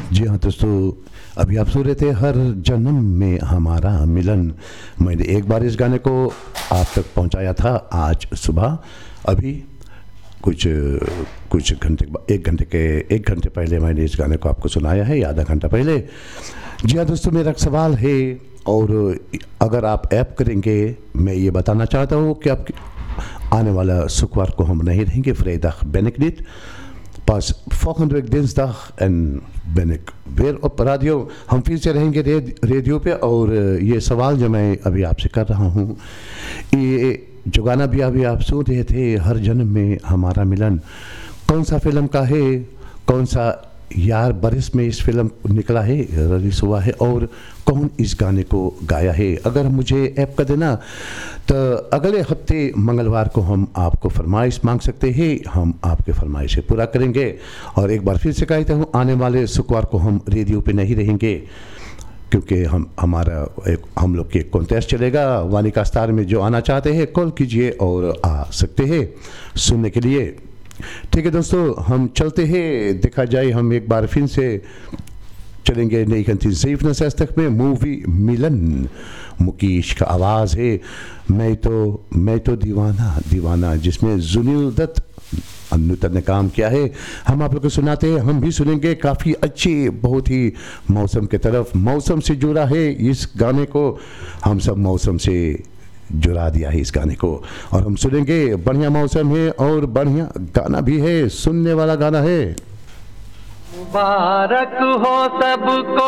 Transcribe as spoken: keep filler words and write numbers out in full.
जी हाँ दोस्तों, अभी आप सुन रहे थे हर जन्म में हमारा मिलन। मैंने एक बार इस गाने को आप तक पहुंचाया था आज सुबह, अभी कुछ कुछ घंटे एक घंटे के एक घंटे पहले मैंने इस गाने को आपको सुनाया है, आधा घंटा पहले। जी हाँ दोस्तों, मेरा एक सवाल है, और अगर आप ऐप करेंगे, मैं ये बताना चाहता हूँ कि आप आने वाला शुक्रवार को हम नहीं रहेंगे, vrijdag ben ik niet. Pas volgende week dinsdag en ben ik weer op radio. हम फिर से रहेंगे रेडियो पे, और ये सवाल जो मैं अभी आपसे कर रहा हूँ, ये जो गाना भी अभी आप सुन रहे थे, हर जन्म में हमारा मिलन, कौन सा फिल्म का है, कौन सा यार बरस में इस फिल्म निकला है, रिलीज हुआ है, और कौन इस गाने को गाया है। अगर मुझे ऐप कर देना तो अगले हफ्ते मंगलवार को हम आपको फरमाइश मांग सकते हैं, हम आपके फरमाइश से पूरा करेंगे। और एक बार फिर से कहता हूँ, आने वाले शुक्रवार को हम रेडियो पे नहीं रहेंगे, क्योंकि हम हमारा एक हम लोग के कॉन्टेस्ट चलेगा वानिका स्टार में। जो आना चाहते हैं कॉल कीजिए और आ सकते हैं सुनने के लिए। ठीक है दोस्तों, हम चलते हैं, देखा जाए हम एक बार फिर से चलेंगे negentien zevenenzestig में मूवी मिलन। मुकेश का आवाज़ है मैं तो मैं तो दीवाना दीवाना, जिसमें जुनील दत्त अनुतर ने काम किया है। हम आप लोग को सुनाते हैं, हम भी सुनेंगे। काफ़ी अच्छी, बहुत ही मौसम की तरफ, मौसम से जुड़ा है इस गाने को, हम सब मौसम से जुड़ा दिया है इस गाने को, और हम सुनेंगे। बढ़िया मौसम है और बढ़िया गाना भी है, सुनने वाला गाना है। मुबारक हो सबको।